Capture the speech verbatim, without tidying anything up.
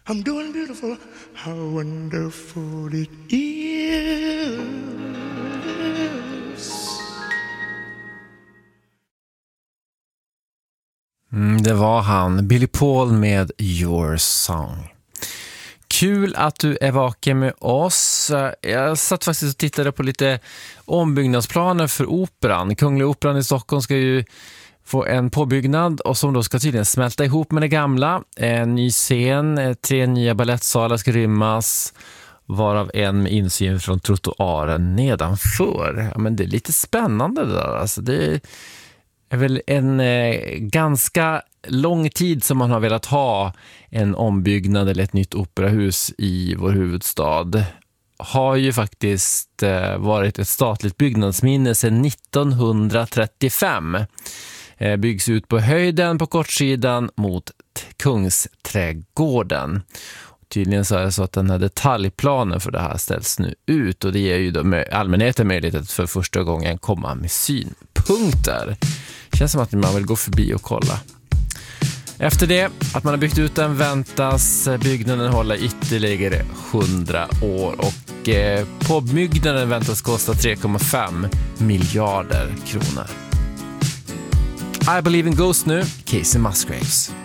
I'm doing beautiful. How wonderful it is. Mm, det var han, Billy Paul med Your Song. Kul att du är vaken med oss. Jag satt faktiskt och tittade på lite ombyggnadsplaner för operan. Kungliga Operan i Stockholm ska ju få en påbyggnad och som då ska tydligen smälta ihop med det gamla. En ny scen, tre nya ballettsalar ska rymmas, varav en med insyn från trottoaren nedanför. Ja, men det är lite spännande det där. Alltså det är väl en eh, ganska lång tid som man har velat ha en ombyggnad eller ett nytt operahus i vår huvudstad. Har ju faktiskt eh, varit ett statligt byggnadsminne sedan nittonhundratrettiofem. Eh, byggs ut på höjden på kortsidan mot Kungsträdgården. Tydligen så är det så att den här detaljplanen för det här ställs nu ut och det ger ju då allmänheten möjlighet att för första gången komma med synpunkter. Känns som att man vill gå förbi och kolla. Efter det, att man har byggt ut den, väntas byggnaden hålla ytterligare hundra år och eh, påbyggnaden väntas kosta tre komma fem miljarder kronor. I Believe in Ghosts nu, Casey Musgraves.